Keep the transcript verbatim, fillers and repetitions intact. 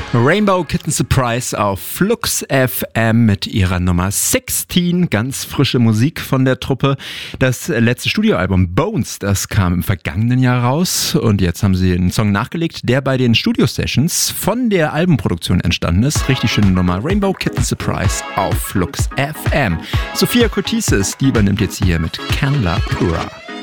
Rainbow Kitten Surprise auf Flux F M mit ihrer Nummer sechzehn. Ganz frische Musik von der Truppe. Das letzte Studioalbum Bones, das kam im vergangenen Jahr raus. Und jetzt haben sie einen Song nachgelegt, der bei den Studio-Sessions von der Albenproduktion entstanden ist. Richtig schöne Nummer. Rainbow Kitten Surprise auf Flux F M. Sophia Cotises, die übernimmt jetzt hier mit Canla Pura.